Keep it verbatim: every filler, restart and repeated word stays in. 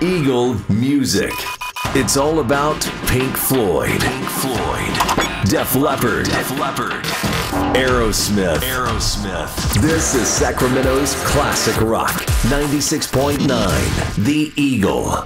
Eagle Music. It's all about Pink Floyd. Pink Floyd. Def Leppard. Def Leppard. Aerosmith. Aerosmith. This is Sacramento's classic rock. ninety-six point nine The Eagle.